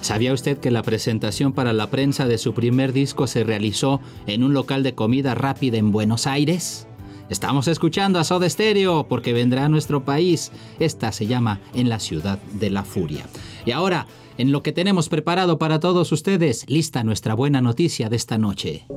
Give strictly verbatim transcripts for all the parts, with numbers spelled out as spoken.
¿Sabía usted que la presentación para la prensa de su primer disco se realizó en un local de comida rápida en Buenos Aires? Estamos escuchando a Soda Stereo porque vendrá a nuestro país. Esta se llama En la Ciudad de la Furia. Y ahora, en lo que tenemos preparado para todos ustedes, lista nuestra buena noticia de esta noche.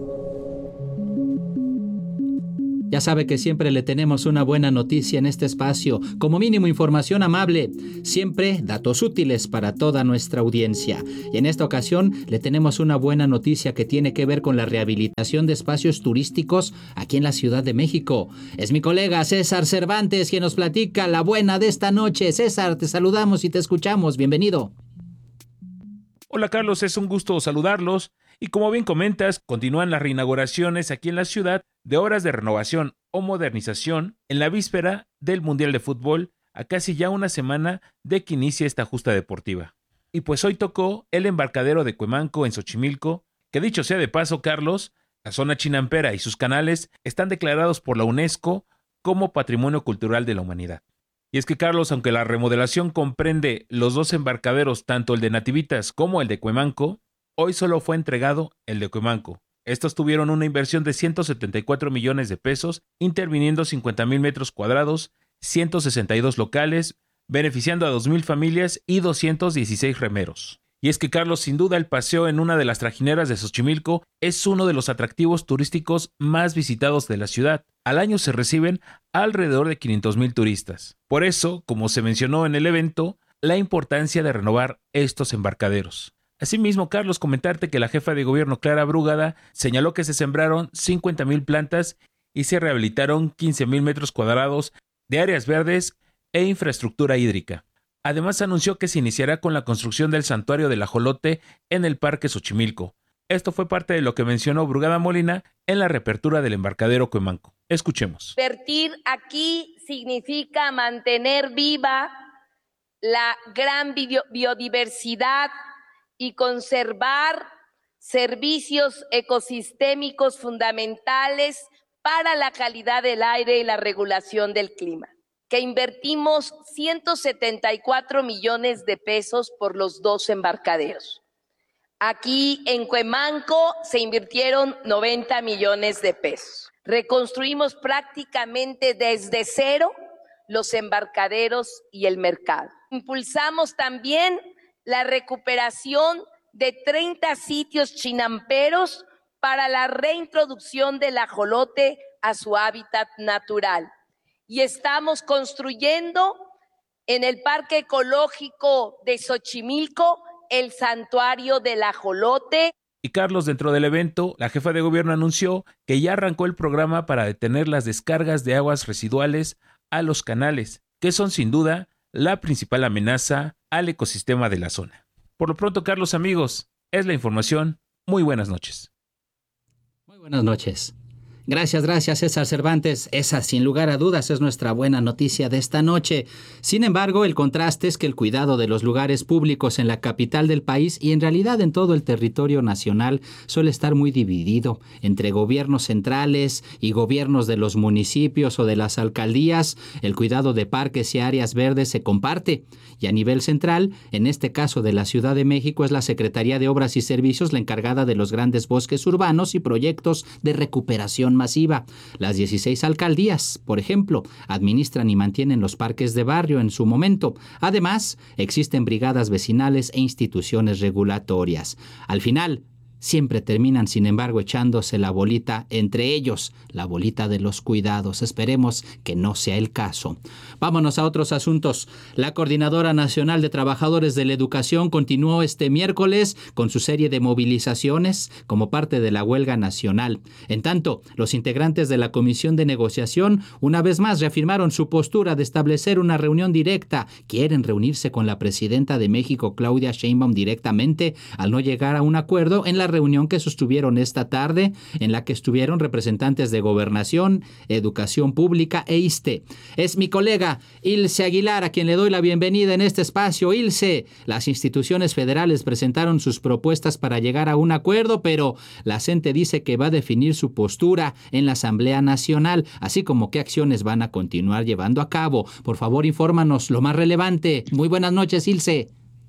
Ya sabe que siempre le tenemos una buena noticia en este espacio, como mínimo información amable, siempre datos útiles para toda nuestra audiencia. Y en esta ocasión le tenemos una buena noticia que tiene que ver con la rehabilitación de espacios turísticos aquí en la Ciudad de México. Es mi colega César Cervantes quien nos platica la buena de esta noche. César, te saludamos y te escuchamos. Bienvenido. Hola Carlos, es un gusto saludarlos. Y como bien comentas, continúan las reinauguraciones aquí en la ciudad de obras de renovación o modernización en la víspera del Mundial de Fútbol, a casi ya una semana de que inicie esta justa deportiva. Y pues hoy tocó el embarcadero de Cuemanco en Xochimilco, que dicho sea de paso, Carlos, la zona chinampera y sus canales están declarados por la UNESCO como Patrimonio Cultural de la Humanidad. Y es que, Carlos, aunque la remodelación comprende los dos embarcaderos, tanto el de Nativitas como el de Cuemanco, hoy solo fue entregado el de Cuemanco. Estos tuvieron una inversión de ciento setenta y cuatro millones de pesos, interviniendo cincuenta mil metros cuadrados, ciento sesenta y dos locales, beneficiando a dos mil familias y doscientos dieciséis remeros. Y es que, Carlos, sin duda el paseo en una de las trajineras de Xochimilco es uno de los atractivos turísticos más visitados de la ciudad. Al año se reciben alrededor de quinientos mil turistas. Por eso, como se mencionó en el evento, la importancia de renovar estos embarcaderos. Asimismo, Carlos, comentarte que la jefa de gobierno Clara Brugada señaló que se sembraron cincuenta mil plantas y se rehabilitaron quince mil metros cuadrados de áreas verdes e infraestructura hídrica. Además, anunció que se iniciará con la construcción del santuario del ajolote en el Parque Xochimilco. Esto fue parte de lo que mencionó Brugada Molina en la reapertura del embarcadero Cuemanco. Escuchemos. Invertir aquí significa mantener viva la gran bio- biodiversidad y conservar servicios ecosistémicos fundamentales para la calidad del aire y la regulación del clima, que invertimos ciento setenta y cuatro millones de pesos por los dos embarcaderos. Aquí en Cuemanco se invirtieron noventa millones de pesos. Reconstruimos prácticamente desde cero los embarcaderos y el mercado. Impulsamos también la recuperación de treinta sitios chinamperos para la reintroducción del ajolote a su hábitat natural. Y estamos construyendo en el Parque Ecológico de Xochimilco el santuario del ajolote. Y Carlos, dentro del evento, la jefa de gobierno anunció que ya arrancó el programa para detener las descargas de aguas residuales a los canales, que son sin duda la principal amenaza al ecosistema de la zona. Por lo pronto, Carlos, amigos, es la información. Muy buenas noches. Muy buenas noches. Gracias, gracias César Cervantes. Esa, sin lugar a dudas, es nuestra buena noticia de esta noche. Sin embargo, el contraste es que el cuidado de los lugares públicos en la capital del país y en realidad en todo el territorio nacional suele estar muy dividido entre gobiernos centrales y gobiernos de los municipios o de las alcaldías. El cuidado de parques y áreas verdes se comparte. Y a nivel central, en este caso de la Ciudad de México, es la Secretaría de Obras y Servicios la encargada de los grandes bosques urbanos y proyectos de recuperación masiva. Las dieciséis alcaldías, por ejemplo, administran y mantienen los parques de barrio en su momento. Además, existen brigadas vecinales e instituciones regulatorias. Al final, siempre terminan, sin embargo, echándose la bolita entre ellos, la bolita de los cuidados. Esperemos que no sea el caso. Vámonos a otros asuntos. La Coordinadora Nacional de Trabajadores de la Educación continuó este miércoles con su serie de movilizaciones como parte de la huelga nacional. En tanto, los integrantes de la Comisión de Negociación una vez más reafirmaron su postura de establecer una reunión directa. Quieren reunirse con la presidenta de México, Claudia Sheinbaum, directamente al no llegar a un acuerdo en la reunión que sostuvieron esta tarde, en la que estuvieron representantes de Gobernación, Educación Pública e ISSSTE. Es mi colega Ilse Aguilar a quien le doy la bienvenida en este espacio. Ilse, las instituciones federales presentaron sus propuestas para llegar a un acuerdo, pero la CENTE dice que va a definir su postura en la Asamblea Nacional, así como qué acciones van a continuar llevando a cabo. Por favor, infórmanos lo más relevante. Muy buenas noches, Ilse.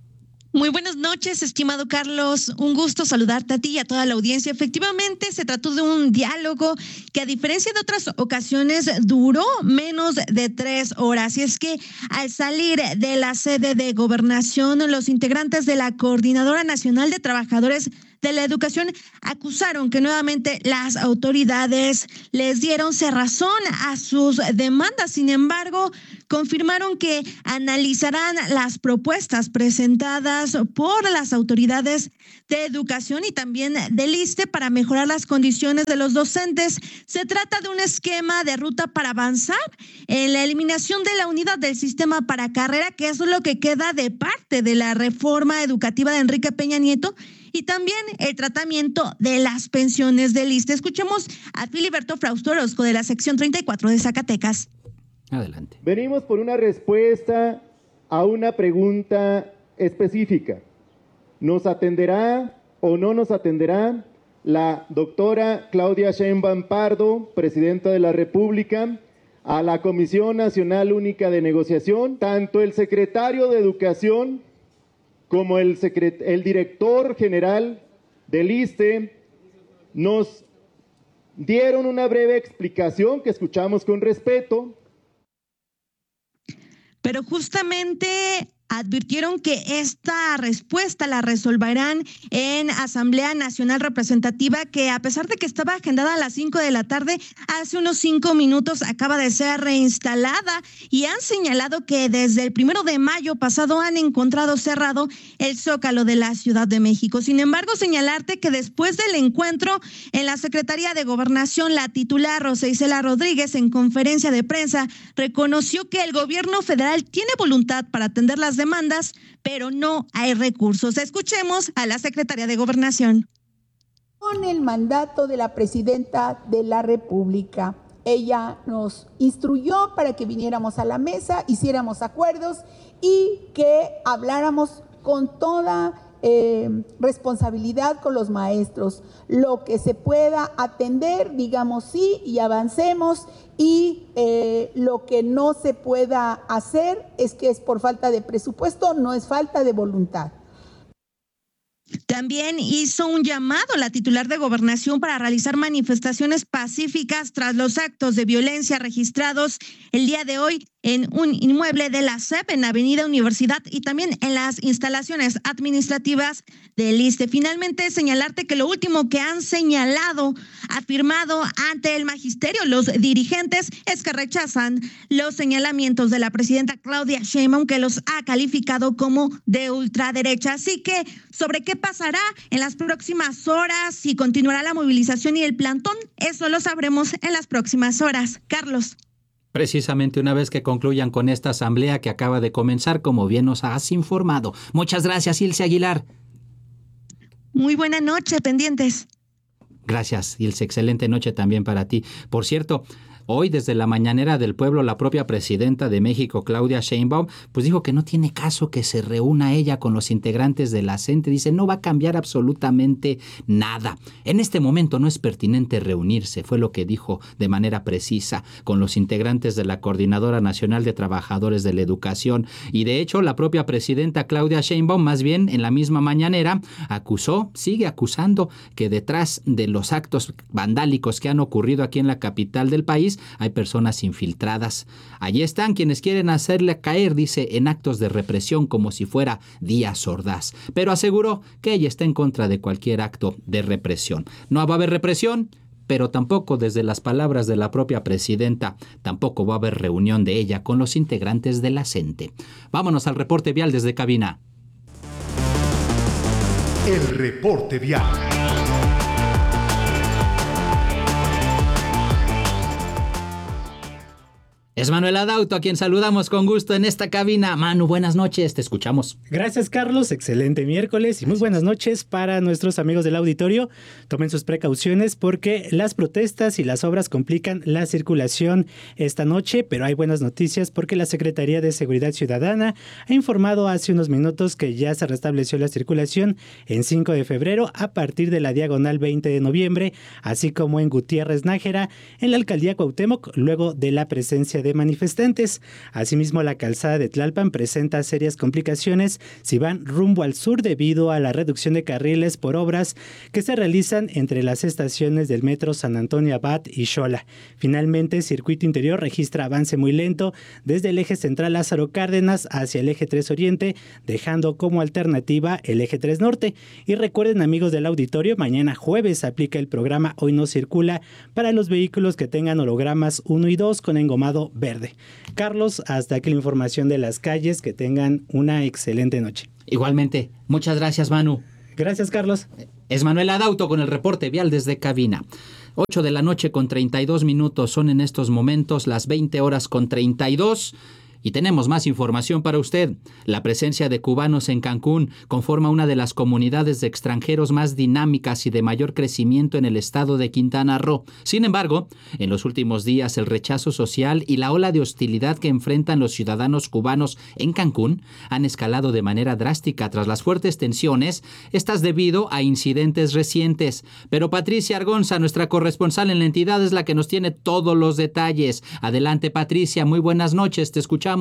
Muy buenas noches, estimado Carlos. Un gusto saludarte a ti y a toda la audiencia. Efectivamente, se trató de un diálogo que, a diferencia de otras ocasiones, duró menos de tres horas. Y es que al salir de la sede de Gobernación, los integrantes de la Coordinadora Nacional de Trabajadores de la Educación acusaron que nuevamente las autoridades les dieron cerrazón a sus demandas. Sin embargo, confirmaron que analizarán las propuestas presentadas por las autoridades de educación y también del ISSSTE para mejorar las condiciones de los docentes. Se trata de un esquema de ruta para avanzar en la eliminación de la unidad del sistema para carrera, que es lo que queda de parte de la reforma educativa de Enrique Peña Nieto, y también el tratamiento de las pensiones del ISSSTE. Escuchemos a Filiberto Frausto Orozco de la sección treinta y cuatro de Zacatecas. Adelante. Venimos por una respuesta a una pregunta específica. ¿Nos atenderá o no nos atenderá la doctora Claudia Sheinbaum Pardo, presidenta de la República, a la Comisión Nacional Única de Negociación? Tanto el secretario de Educación como el, secret- el director general del ISSSTE nos dieron una breve explicación que escuchamos con respeto. Pero justamente advirtieron que esta respuesta la resolverán en Asamblea Nacional Representativa, que a pesar de que estaba agendada a las cinco de la tarde, hace unos cinco minutos acaba de ser reinstalada, y han señalado que desde el primero de mayo pasado han encontrado cerrado el Zócalo de la Ciudad de México. Sin embargo, señalarte que después del encuentro en la Secretaría de Gobernación, la titular Rosa Isela Rodríguez, en conferencia de prensa, reconoció que el gobierno federal tiene voluntad para atender las demandas, pero no hay recursos. Escuchemos a la secretaria de Gobernación. Con el mandato de la presidenta de la República, ella nos instruyó para que viniéramos a la mesa, hiciéramos acuerdos y que habláramos con toda eh, responsabilidad con los maestros. Lo que se pueda atender, digamos sí y avancemos, y eh, lo que no se pueda hacer es que es por falta de presupuesto, no es falta de voluntad. También hizo un llamado la titular de Gobernación para realizar manifestaciones pacíficas tras los actos de violencia registrados el día de hoy en un inmueble de la S E P en Avenida Universidad y también en las instalaciones administrativas del ISSSTE. Finalmente, señalarte que lo último que han señalado, afirmado ante el magisterio los dirigentes, es que rechazan los señalamientos de la presidenta Claudia Sheinbaum, que los ha calificado como de ultraderecha. Así que, ¿sobre qué pasará en las próximas horas? Si continuará la movilización y el plantón, eso lo sabremos en las próximas horas. Carlos. Precisamente una vez que concluyan con esta asamblea que acaba de comenzar, como bien nos has informado. Muchas gracias, Ilse Aguilar. Muy buena noche, pendientes. Gracias, Ilse. Excelente noche también para ti. Por cierto, hoy desde la mañanera del pueblo, la propia presidenta de México, Claudia Sheinbaum, pues dijo que no tiene caso que se reúna ella con los integrantes de la CENTE. Dice, no va a cambiar absolutamente nada. En este momento no es pertinente reunirse, fue lo que dijo de manera precisa con los integrantes de la Coordinadora Nacional de Trabajadores de la Educación. Y de hecho, la propia presidenta Claudia Sheinbaum, más bien en la misma mañanera, acusó, sigue acusando que detrás de los actos vandálicos que han ocurrido aquí en la capital del país, hay personas infiltradas. Allí están quienes quieren hacerle caer, dice, en actos de represión como si fuera Díaz Ordaz. Pero aseguró que ella está en contra de cualquier acto de represión. No va a haber represión, pero tampoco, desde las palabras de la propia presidenta, tampoco va a haber reunión de ella con los integrantes de la CENTE. Vámonos al reporte vial desde cabina. El reporte vial. Es Manuel Adauto, a quien saludamos con gusto en esta cabina. Manu, buenas noches, te escuchamos. Gracias, Carlos, excelente miércoles y muy buenas noches para nuestros amigos del auditorio. Tomen sus precauciones porque las protestas y las obras complican la circulación esta noche, pero hay buenas noticias porque la Secretaría de Seguridad Ciudadana ha informado hace unos minutos que ya se restableció la circulación en cinco de febrero a partir de la diagonal veinte de noviembre, así como en Gutiérrez Nájera, en la alcaldía Cuauhtémoc, luego de la presencia de de manifestantes. Asimismo, la calzada de Tlalpan presenta serias complicaciones si van rumbo al sur debido a la reducción de carriles por obras que se realizan entre las estaciones del metro San Antonio Abad y Xola. Finalmente, Circuito Interior registra avance muy lento desde el eje central Lázaro Cárdenas hacia el eje tres Oriente, dejando como alternativa el eje tres Norte. Y recuerden, amigos del auditorio, mañana jueves aplica el programa Hoy No Circula para los vehículos que tengan hologramas uno y dos con engomado verde. Carlos, hasta aquí la información de las calles. Que tengan una excelente noche. Igualmente. Muchas gracias, Manu. Gracias, Carlos. Es Manuel Adauto con el reporte vial desde cabina. ocho de la noche con treinta y dos minutos. Son en estos momentos las veinte horas con treinta y dos. Y tenemos más información para usted. La presencia de cubanos en Cancún conforma una de las comunidades de extranjeros más dinámicas y de mayor crecimiento en el estado de Quintana Roo. Sin embargo, en los últimos días el rechazo social y la ola de hostilidad que enfrentan los ciudadanos cubanos en Cancún han escalado de manera drástica tras las fuertes tensiones, estas debido a incidentes recientes. Pero Patricia Argonza, nuestra corresponsal en la entidad, es la que nos tiene todos los detalles. Adelante, Patricia, muy buenas noches, te escuchamos.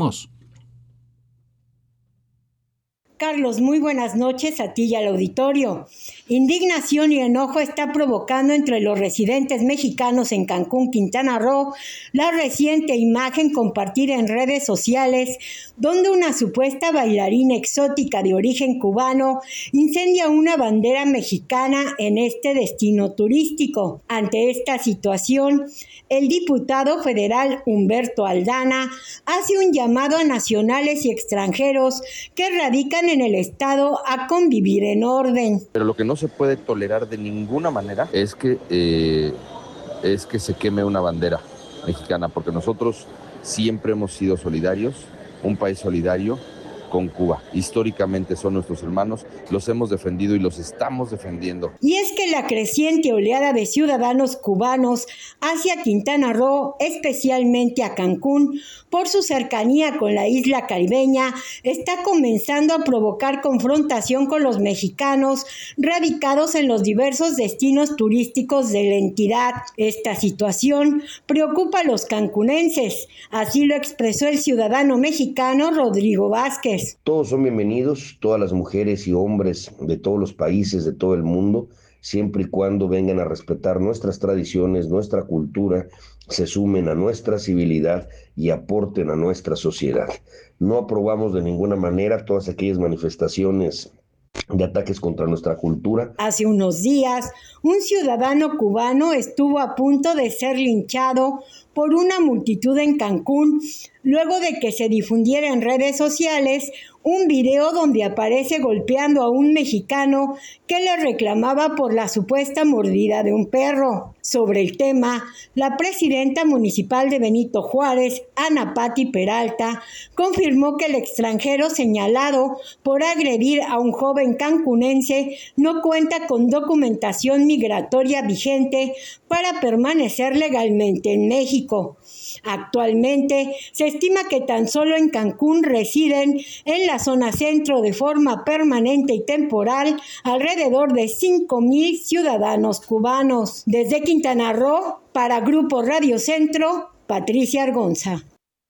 Carlos, muy buenas noches a ti y al auditorio. Indignación y enojo está provocando entre los residentes mexicanos en Cancún, Quintana Roo, la reciente imagen compartida en redes sociales donde una supuesta bailarina exótica de origen cubano incendia una bandera mexicana en este destino turístico. Ante esta situación, el diputado federal Humberto Aldana hace un llamado a nacionales y extranjeros que radican en el estado a convivir en orden. Pero lo que no se puede tolerar de ninguna manera es que, eh, es que se queme una bandera mexicana, porque nosotros siempre hemos sido solidarios, un país solidario con Cuba. Históricamente son nuestros hermanos, los hemos defendido y los estamos defendiendo. Y es que la creciente oleada de ciudadanos cubanos hacia Quintana Roo, especialmente a Cancún, por su cercanía con la isla caribeña, está comenzando a provocar confrontación con los mexicanos radicados en los diversos destinos turísticos de la entidad. Esta situación preocupa a los cancunenses, así lo expresó el ciudadano mexicano Rodrigo Vázquez. Todos son bienvenidos, todas las mujeres y hombres de todos los países, de todo el mundo, siempre y cuando vengan a respetar nuestras tradiciones, nuestra cultura, se sumen a nuestra civilidad y aporten a nuestra sociedad. No aprobamos de ninguna manera todas aquellas manifestaciones de ataques contra nuestra cultura. Hace unos días, un ciudadano cubano estuvo a punto de ser linchado por una multitud en Cancún, luego de que se difundiera en redes sociales un video donde aparece golpeando a un mexicano que le reclamaba por la supuesta mordida de un perro. Sobre el tema, la presidenta municipal de Benito Juárez, Ana Patti Peralta, confirmó que el extranjero señalado por agredir a un joven cancunense no cuenta con documentación migratoria vigente para permanecer legalmente en México. Actualmente se estima que tan solo en Cancún residen en la zona centro de forma permanente y temporal alrededor de cinco mil ciudadanos cubanos. Desde Quintana Roo, para Grupo Radio Centro, Patricia Argonza.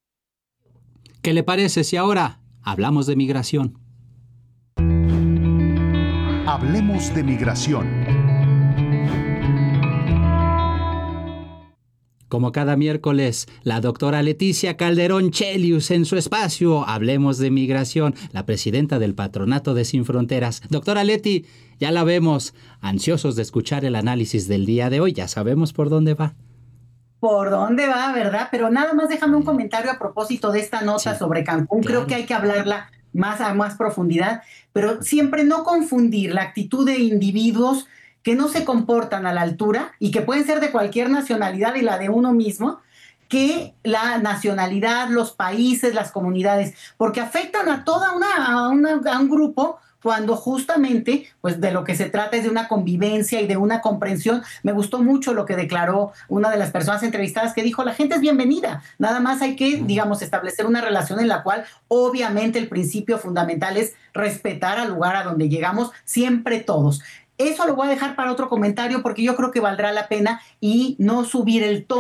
¿Qué le parece si ahora hablamos de migración? Hablemos de migración. Como cada miércoles, la doctora Leticia Calderón Chelius en su espacio Hablemos de Migración, la presidenta del Patronato de Sin Fronteras. Doctora Leti, ya la vemos, ansiosos de escuchar el análisis del día de hoy. Ya sabemos por dónde va. Por dónde va, ¿verdad? Pero nada más déjame un comentario a propósito de esta nota sí, sobre Cancún. Claro. Creo que hay que hablarla más a más profundidad, pero siempre no confundir la actitud de individuos que no se comportan a la altura y que pueden ser de cualquier nacionalidad y la de uno mismo, que la nacionalidad, los países, las comunidades, porque afectan a toda una, a, una, a un grupo cuando justamente pues de lo que se trata es de una convivencia y de una comprensión. Me gustó mucho lo que declaró una de las personas entrevistadas que dijo, la gente es bienvenida, nada más hay que, digamos, establecer una relación en la cual obviamente el principio fundamental es respetar al lugar a donde llegamos siempre todos. Eso lo voy a dejar para otro comentario porque yo creo que valdrá la pena y no subir el tono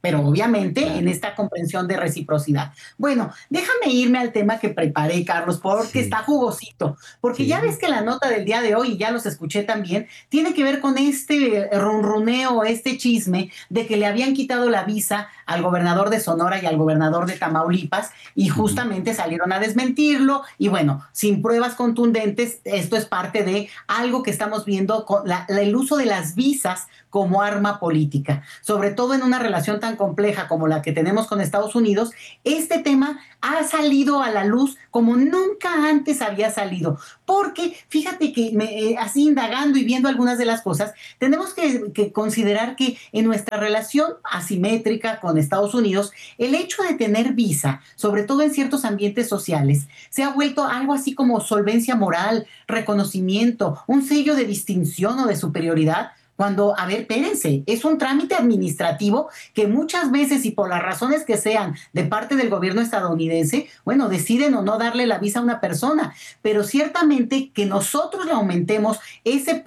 pero obviamente en esta comprensión de reciprocidad. Bueno, déjame irme al tema que preparé, Carlos, porque sí. está jugosito, porque sí. ya ves que la nota del día de hoy, y ya los escuché también, tiene que ver con este ronroneo, este chisme de que le habían quitado la visa al gobernador de Sonora y al gobernador de Tamaulipas, y justamente uh-huh. salieron a desmentirlo, y bueno, sin pruebas contundentes, esto es parte de algo que estamos viendo, con la, la, el uso de las visas como arma política, sobre todo en una relación tan compleja como la que tenemos con Estados Unidos. Este tema ha salido a la luz como nunca antes había salido, porque fíjate que me, eh, así indagando y viendo algunas de las cosas, tenemos que, que considerar que en nuestra relación asimétrica con Estados Unidos, el hecho de tener visa, sobre todo en ciertos ambientes sociales, se ha vuelto algo así como solvencia moral, reconocimiento, un sello de distinción o de superioridad. Cuando, a ver, espérense, es un trámite administrativo que muchas veces, y por las razones que sean de parte del gobierno estadounidense, bueno, deciden o no darle la visa a una persona, pero ciertamente que nosotros le aumentemos ese